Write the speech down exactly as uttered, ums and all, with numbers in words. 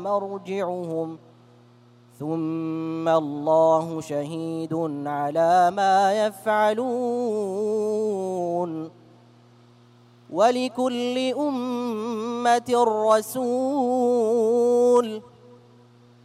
مرجعهم ثم الله شهيد على ما يفعلون ولكل أمة رسول